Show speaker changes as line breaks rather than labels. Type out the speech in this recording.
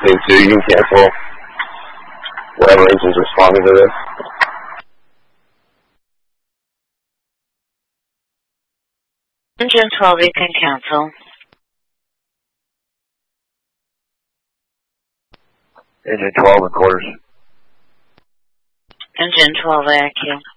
Engine 2, you can cancel whatever engine's responding to this.
Engine 12, you can cancel.
Engine 12 in quarters.
Engine 12, AIQ.